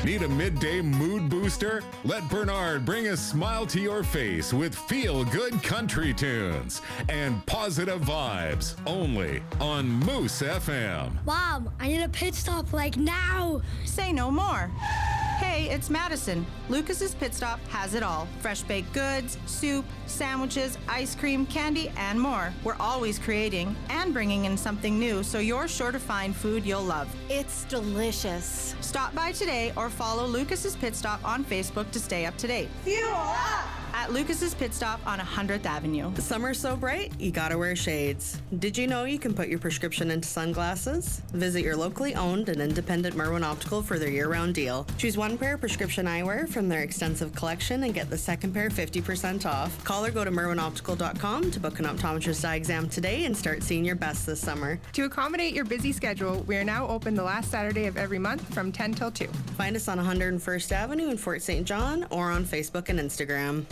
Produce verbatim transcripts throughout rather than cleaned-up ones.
Need a midday mood booster? Let Bernard bring a smile to your face with feel-good country tunes and positive vibes only on Moose F M. Mom, I need a pit stop like now. Say no more. Hey, it's Madison. Lucas's Pit Stop has it all. Fresh baked goods, soup, sandwiches, ice cream, candy, and more. We're always creating and bringing in something new, so you're sure to find food you'll love. It's delicious. Stop by today or follow Lucas's Pit Stop on Facebook to stay up to date. Fuel up! At Lucas's Pit Stop on one hundredth Avenue. The summer's so bright, you gotta wear shades. Did you know you can put your prescription into sunglasses? Visit your locally owned and independent Merwin Optical for their year-round deal. Choose one pair of prescription eyewear from their extensive collection and get the second pair fifty percent off. Call or go to merwin optical dot com to book an optometrist eye exam today and start seeing your best this summer. To accommodate your busy schedule, we are now open the last Saturday of every month from ten till two. Find us on one hundred first Avenue in Fort Saint John or on Facebook and Instagram.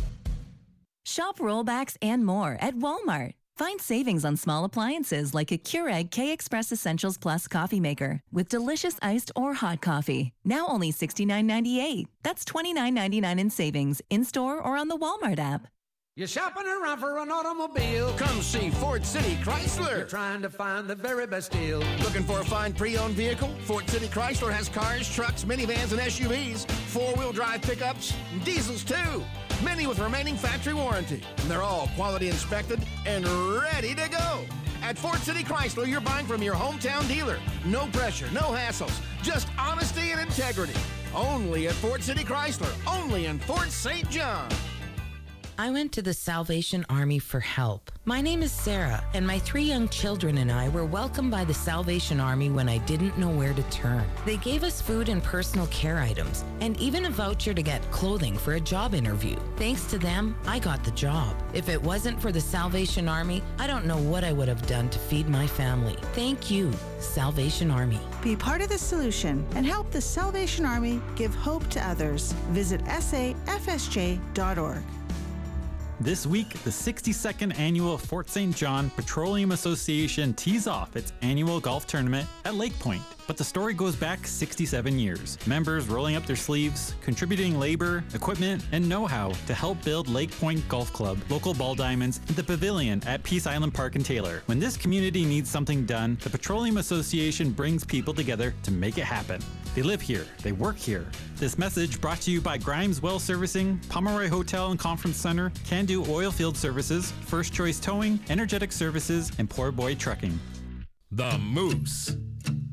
Shop rollbacks and more at Walmart. Find savings on small appliances like a Keurig K-Express Essentials Plus coffee maker with delicious iced or hot coffee. Now only sixty-nine ninety-eight. That's twenty-nine ninety-nine in savings in-store or on the Walmart app. You're shopping around for an automobile? Come see Fort City Chrysler. You're trying to find the very best deal. Looking for a fine pre-owned vehicle? Fort City Chrysler has cars, trucks, minivans, and S U Vs, four-wheel drive pickups, and diesels too. Many with remaining factory warranty. And they're all quality inspected and ready to go. At Fort City Chrysler, you're buying from your hometown dealer. No pressure, no hassles, just honesty and integrity. Only at Fort City Chrysler, only in Fort Saint John. I went to the Salvation Army for help. My name is Sarah, and my three young children and I were welcomed by the Salvation Army when I didn't know where to turn. They gave us food and personal care items, and even a voucher to get clothing for a job interview. Thanks to them, I got the job. If it wasn't for the Salvation Army, I don't know what I would have done to feed my family. Thank you, Salvation Army. Be part of the solution and help the Salvation Army give hope to others. Visit S A F S J dot org. This week, the sixty-second annual Fort Saint John Petroleum Association tees off its annual golf tournament at Lake Point. But the story goes back sixty-seven years. Members rolling up their sleeves, contributing labor, equipment, and know-how to help build Lake Point Golf Club, local ball diamonds, and the pavilion at Peace Island Park in Taylor. When this community needs something done, the Petroleum Association brings people together to make it happen. They live here. They work here. This message brought to you by Grimes Well Servicing, Pomeroy Hotel and Conference Center, Can Do Oilfield Services, First Choice Towing, Energetic Services, and Poor Boy Trucking. The Moose.